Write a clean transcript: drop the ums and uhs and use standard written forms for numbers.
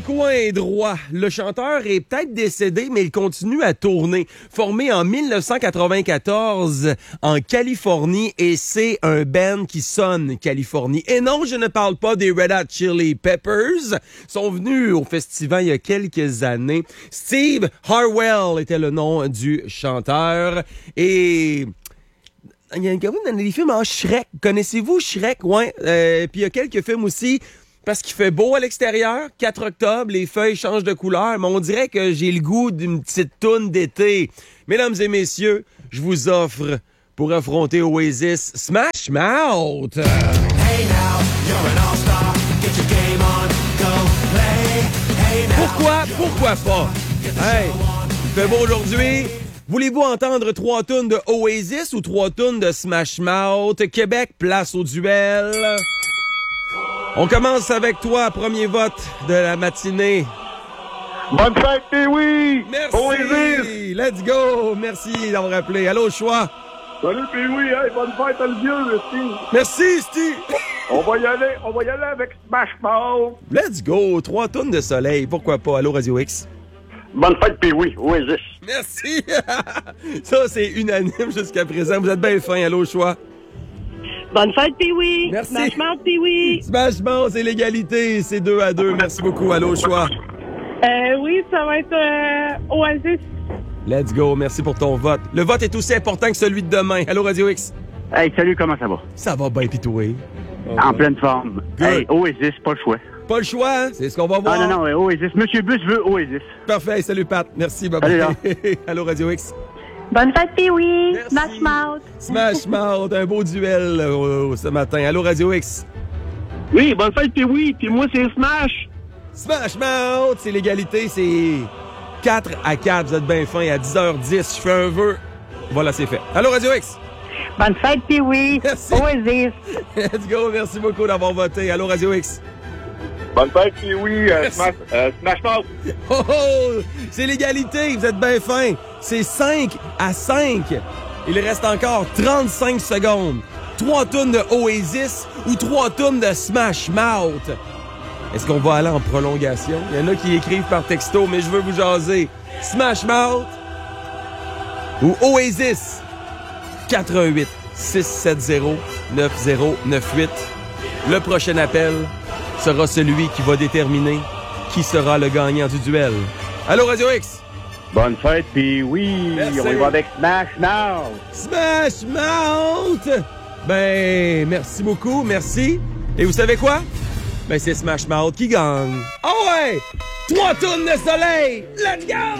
coin droit, le chanteur est peut-être décédé, mais il continue à tourner. Formé en 1994 en Californie, et c'est un band qui sonne Californie. Et non, je ne parle pas des Red Hot Chili Peppers. Ils sont venus au festival il y a quelques années. Steve Harwell était le nom du chanteur. Et il y a des films en Shrek. Connaissez-vous Shrek? Ouais. Puis il y a quelques films aussi. Parce qu'il fait beau à l'extérieur, 4 octobre, les feuilles changent de couleur, mais on dirait que j'ai le goût d'une petite toune d'été. Mesdames et messieurs, je vous offre, pour affronter Oasis, Smash Mouth! Hey now, you're an all-star. Get your game on, go play. Hey now, pourquoi pas? Hey, il fait beau aujourd'hui. Voulez-vous entendre 3 tunes de Oasis ou 3 tunes de Smash Mouth? Québec, place au duel. On commence avec toi, premier vote de la matinée. Bonne fête, Pee-Wee! Merci! Oasis! Let's go! Merci d'avoir appelé. Allô, choix? Salut, Pee-Wee! Hey, bonne fête à le vieux, Steve! Merci, Steve! On va y aller avec Smash Mouth! Let's go! 3 tonnes de soleil, pourquoi pas? Allô, Radio X? Bonne fête, Pee-Wee! Oasis! Merci! Ça, c'est unanime jusqu'à présent. Vous êtes bien fin. Allô, choix? Bonne fête, Pee-Wee! Merci. Smash Mouth, Pee-Wee! Smash Mouth, c'est l'égalité. C'est 2-2. Merci beaucoup. Allô, choix? Oui, ça va être Oasis. Let's go. Merci pour ton vote. Le vote est aussi important que celui de demain. Allô, Radio X? Hey, salut, comment ça va? Ça va bien, pitoué. En pleine forme. Good. Hey, Oasis, pas le choix. Pas le choix, hein? C'est ce qu'on va voir. Ah non, Oasis. Monsieur Bus veut Oasis. Parfait. Salut, Pat. Merci. Bye-bye. Allô, Radio X? Bonne fête, Pee-Wee! Merci. Smash Mouth! Smash Mouth, un beau duel ce matin. Allô, Radio X? Oui, bonne fête, Pee-Wee! Puis moi, c'est Smash! Smash Mouth, c'est l'égalité, c'est 4-4. Vous êtes bien fin. À 10h10, je fais un vœu. Voilà, c'est fait. Allô, Radio X? Bonne fête, Pee-Wee! Merci. Oasis! Let's go, merci beaucoup d'avoir voté. Allô, Radio X? Bonne fête, Pee-Wee! Smash Mouth! Oh, oh, c'est l'égalité, vous êtes bien fin. C'est 5-5. Il reste encore 35 secondes. 3 tunes de Oasis ou 3 tunes de Smash Mouth? Est-ce qu'on va aller en prolongation? Il y en a qui écrivent par texto, mais je veux vous jaser. Smash Mouth ou Oasis? 88 670 9098. Le prochain appel sera celui qui va déterminer qui sera le gagnant du duel. Allô, Radio X? Bonne fête, Pee-Wee! Merci. On y va avec Smash Mouth! Smash Mouth! Ben, merci beaucoup, merci. Et vous savez quoi? Ben, c'est Smash Mouth qui gagne. Oh ouais! 3 tours de soleil! Let's go!